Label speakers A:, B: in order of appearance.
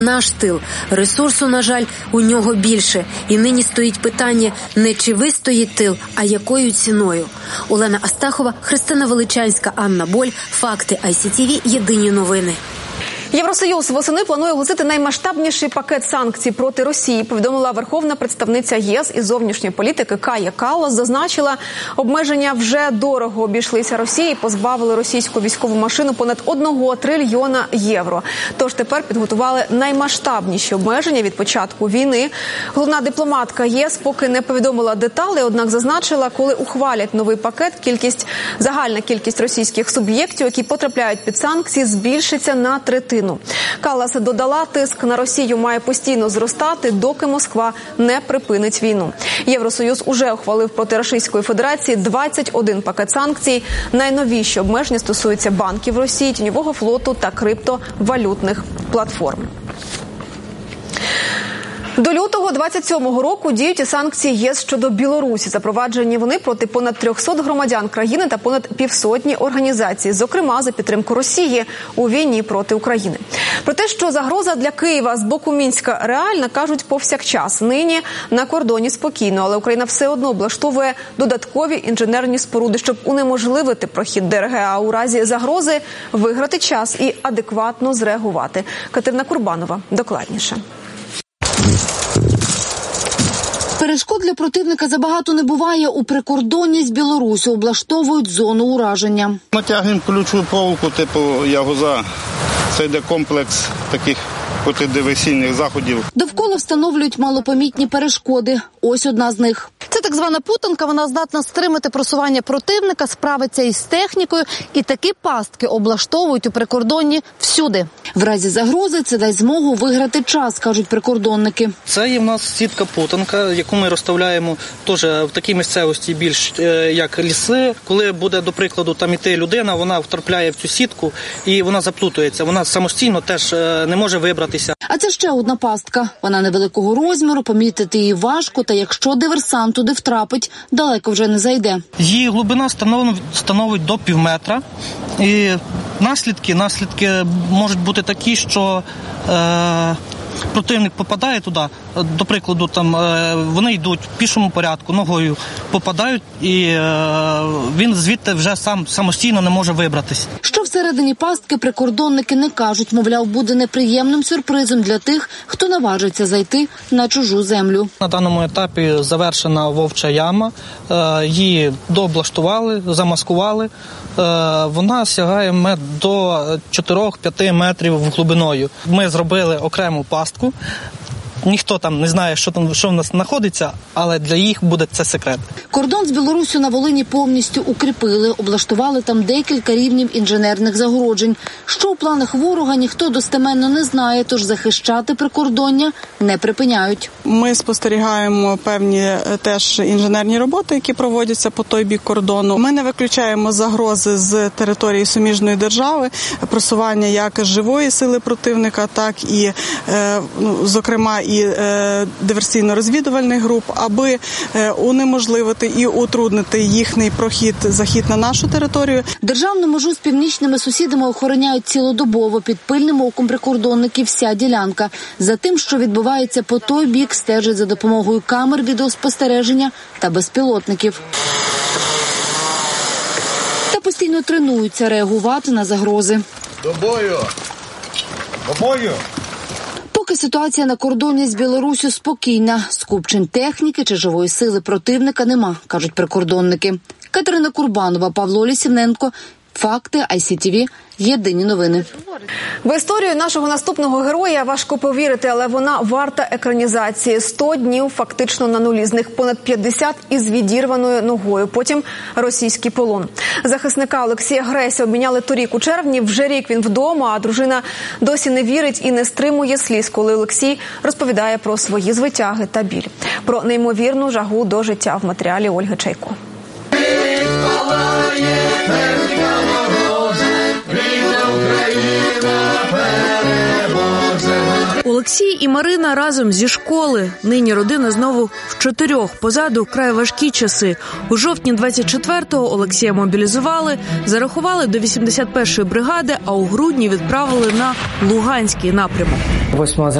A: Наш тил. Ресурсу, на жаль, у нього більше. І нині стоїть питання не чи вистоїть тил, а якою ціною. Олена Астахова, Христина Величанська, Анна Боль. Факти ICTV. Єдині новини.
B: Євросоюз восени планує оголосити наймасштабніший пакет санкцій проти Росії, повідомила верховна представниця єс із зовнішньої політики Кая Каллас. Зазначила, обмеження вже дорого обійшлися Росії, позбавили російську військову машину понад 1 трильйона євро. Тож тепер підготували наймасштабніші обмеження від початку війни. Головна дипломатка єс поки не повідомила деталі, однак зазначила, коли ухвалять новий пакет, загальна кількість російських суб'єктів, які потрапляють під санкції, збільшиться на третину. Каллас додала, тиск на Росію має постійно зростати, доки Москва не припинить війну. Євросоюз уже ухвалив проти Російської Федерації 21 пакет санкцій. Найновіші обмеження стосуються банків Росії, тіньового флоту та криптовалютних платформ. До лютого 27-го року діють і санкції ЄС щодо Білорусі. Запроваджені вони проти понад 300 громадян країни та понад півсотні організацій, зокрема за підтримку Росії у війні проти України. Про те, що загроза для Києва з боку Мінська реальна, кажуть повсякчас. Нині на кордоні спокійно, але Україна все одно облаштовує додаткові інженерні споруди, щоб унеможливити прохід ДРГ, а у разі загрози виграти час і адекватно зреагувати. Катерина Курбанова докладніше.
C: Перешкод для противника забагато не буває. У прикордонні з Білорусю облаштовують зону ураження.
D: Натягнемо ключову проволоку типу Ягоза. Це йде комплекс таких протидиверсійних заходів.
C: Довкола встановлюють малопомітні перешкоди. Ось одна з них. Це так звана путанка, вона здатна стримати просування противника, справиться із технікою, і такі пастки облаштовують у прикордонні всюди. В разі загрози це дасть змогу виграти час, кажуть прикордонники.
E: Це є в нас сітка-путанка, яку ми розставляємо теж в такій місцевості більш як ліси. Коли буде, до прикладу, там іти людина, вона втрапляє в цю сітку і вона заплутується. Вона самостійно теж не може вибратися.
C: А це ще одна пастка. Вона невеликого розміру, помітити її важко, та якщо диверсант туди втрапить, далеко вже не зайде.
E: Її глибина становить до півметра. І наслідки можуть бути такі, що противник попадає туди, до прикладу, там вони йдуть в пішому порядку, ногою попадають, і він звідти вже самостійно не може вибратись.
C: Що всередині пастки, прикордонники не кажуть, мовляв, буде неприємним сюрпризом для тих, хто наважиться зайти на чужу землю.
E: На даному етапі завершена вовча яма, її дооблаштували, замаскували. Вона сягає до 4-5 метрів глибиною. Ми зробили окрему пастку. Ніхто там не знає, що в нас знаходиться, але для їх буде це секрет.
C: Кордон з Білоруссю на Волині повністю укріпили, облаштували там декілька рівнів інженерних загороджень. Що у планах ворога, ніхто достеменно не знає, тож захищати прикордоння не припиняють.
F: Ми спостерігаємо певні теж інженерні роботи, які проводяться по той бік кордону. Ми не виключаємо загрози з території суміжної держави, просування як живої сили противника, так і, зокрема, і диверсійно-розвідувальних груп, аби унеможливити і утруднити їхній захід на нашу територію.
C: Державну межу з північними сусідами охороняють цілодобово, під пильним оком прикордонників вся ділянка. За тим, що відбувається по той бік, стежать за допомогою камер відеоспостереження та безпілотників. Та постійно тренуються реагувати на загрози.
D: До бою! До бою!
C: Поки ситуація на кордоні з Білоруссю спокійна, скупчень техніки чи живої сили противника нема, кажуть прикордонники. Катерина Курбанова, Павло Лісівненко. Факти ICTV. Єдині новини.
B: В історію нашого наступного героя важко повірити, але вона варта екранізації. 100 днів фактично на нулі, з них понад 50 із відірваною ногою. Потім російський полон. Захисника Олексія Греся обміняли торік у червні. Вже рік він вдома, а дружина досі не вірить і не стримує сліз, коли Олексій розповідає про свої звитяги та біль. Про неймовірну жагу до життя в матеріалі Ольги Чайко.
G: Олексій і Марина разом зі школи. Нині родина знову в 4. Позаду вкрай важкі часи. У жовтні 24-го Олексія мобілізували, зарахували до 81-ї бригади, а у грудні відправили на Луганський напрямок.
H: 8